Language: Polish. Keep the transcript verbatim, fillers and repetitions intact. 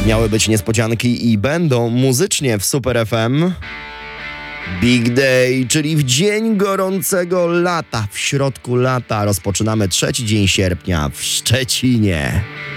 Miały być niespodzianki i będą muzycznie w Super F M. Big Day, czyli w dzień gorącego lata, w środku lata rozpoczynamy trzeci dzień sierpnia w Szczecinie.